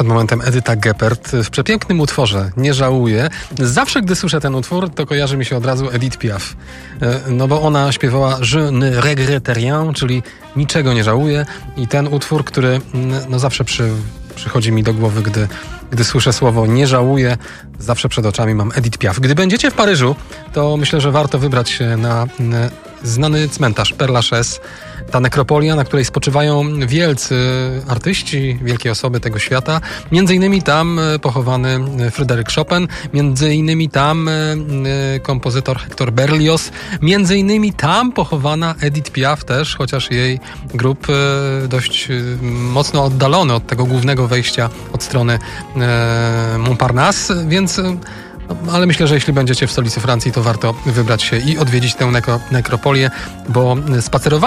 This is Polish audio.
przed momentem Edyta Geppert w przepięknym utworze Nie żałuję. Zawsze, gdy słyszę ten utwór, to kojarzy mi się od razu Edith Piaf. No bo ona śpiewała Je ne regrette rien, czyli niczego nie żałuję. I ten utwór, który no zawsze przychodzi mi do głowy, gdy słyszę słowo nie żałuję, zawsze przed oczami mam Edith Piaf. Gdy będziecie w Paryżu, to myślę, że warto wybrać się na znany cmentarz Père Lachaise, ta nekropolia, na której spoczywają wielcy artyści, wielkie osoby tego świata. Między innymi tam pochowany Fryderyk Chopin, między innymi tam kompozytor Hector Berlioz, między innymi tam pochowana Edith Piaf też, chociaż jej grób dość mocno oddalony od tego głównego wejścia od strony Montparnasse, więc ale myślę, że jeśli będziecie w stolicy Francji, to warto wybrać się i odwiedzić tę nekropolię, bo spacerowanie